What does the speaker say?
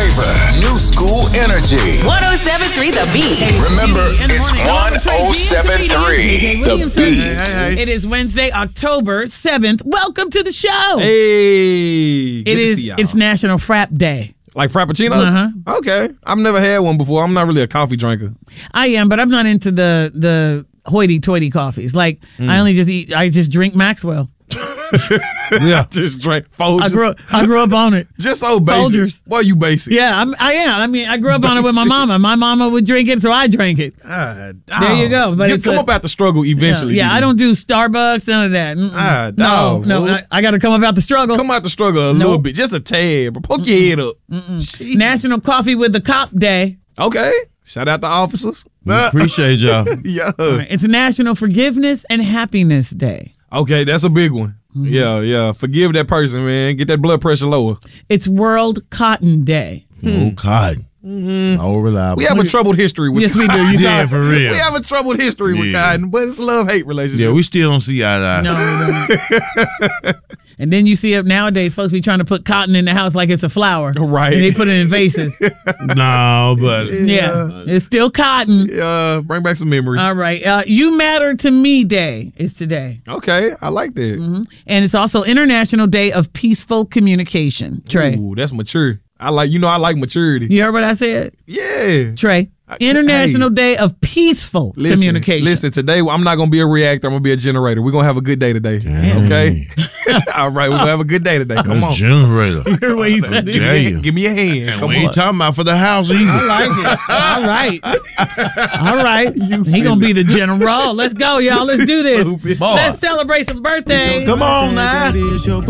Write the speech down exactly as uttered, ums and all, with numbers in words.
flavor, new school energy. one oh seven point three The Beat. Remember, it's one oh seven point three The Beat. Hey, hey, hey. It is Wednesday, October seventh. Welcome to the show. Hey, good it to is. see y'all. It's National Frap Day. Like Frappuccino? Uh-huh. Okay. I've never had one before. I'm not really a coffee drinker. I am, but I'm not into the the hoity-toity coffees. Like Mm. I only just eat. I just drink Maxwell. Yeah. Just drink Folgers. I grew. I grew up on it. Just so basic. Folgers. Boy, you basic. Yeah, I'm, I am. I mean, I grew up on it with my mama. My mama would drink it, so I drank it. God, There you go. But you it's come a- up out the struggle eventually. Yeah, Didi. I don't do Starbucks, none of that. Mm-mm. Ah, no, dog, no, boy. I, I got to come up out the struggle. Come out the struggle a little bit. Just a tad. But poke your head up. Jeez. National Coffee with the Cop Day. Okay. Shout out to officers. We appreciate y'all. Yeah. All right, it's National Forgiveness and Happiness Day. Okay, that's a big one. Mm-hmm. Yeah, yeah. Forgive that person, man. Get that blood pressure lower. It's World Cotton Day. Oh, God. Oh, reliable. We have a troubled history with Yes, we do. You saw yeah, it. for real. We have a troubled history with Yeah. cotton, but it's a love-hate relationship. Yeah, we still don't see eye to eye. No, we don't. And then you see it nowadays, folks be trying to put cotton in the house like it's a flower. Right. And they put it in vases. No, but Yeah. It's still cotton. Uh, bring back some memories. All right. Uh, you Matter to Me Day is today. Okay, I like that. Mm-hmm. And it's also International Day of Peaceful Communication. Trey. Ooh, that's mature. I like, you know, I like maturity. You heard what I said? Yeah. Trey. I- International hey. Day of Peaceful Listen, Communication. Listen, today I'm not going to be a reactor. I'm going to be a generator. We're going to have a good day today. Okay? All right, we're going to have a good day today. Come a on. generator. You heard what he said? Give Yeah. me, a, give me a hand. And Come we on. ain't talking about for the house either. I like it. All right. All right. He going to be the general. Let's go, y'all. Let's do this. Stupid. Let's celebrate some birthdays. Come on now.